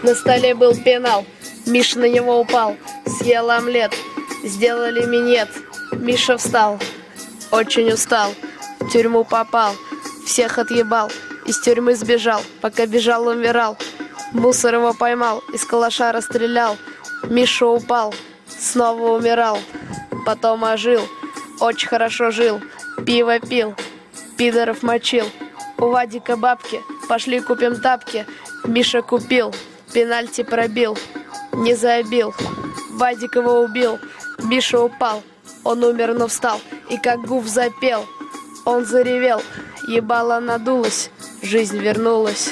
На столе был пенал, Миша на него упал, съел омлет, сделали минет. Миша встал, очень устал, в тюрьму попал, всех отъебал, из тюрьмы сбежал, пока бежал, умирал. Мусор его поймал, из калаша расстрелял. Миша упал, снова умирал, потом ожил, очень хорошо жил, пиво пил, пидоров мочил. У Вадика бабки, пошли купим тапки. Миша купил, пенальти пробил, не забил. Вадик его убил, Миша упал, он умер, но встал, и как гуф запел. Он заревел, ебало надулось, жизнь вернулась.